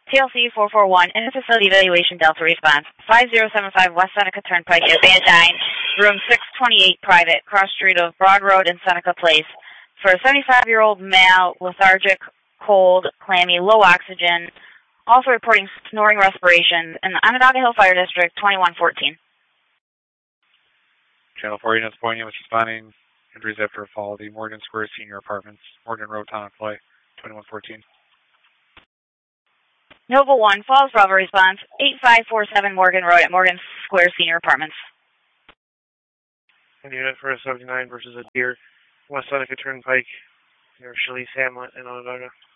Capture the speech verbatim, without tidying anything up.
T L C four four one, in-facility evaluation, Delta response, five zero seven five West Seneca Turnpike at Van Dyne, room six twenty-eight, private, cross street of Broad Road and Seneca Place, for a seventy-five-year-old male, lethargic, cold, clammy, low oxygen, also reporting snoring respiration in the Onondaga Hill Fire District, twenty-one fourteen. Channel four units pointing was responding. Injuries after a fall. The Morgan Square Senior Apartments, Morgan Road, Town of Clay, twenty-one fourteen. Nova one, Falls Bravo response, eight five four seven Morgan Road at Morgan Square Senior Apartments. One unit for a seventy-nine versus a deer, West Seneca Turnpike, near Shalice Hamlet in Onondaga.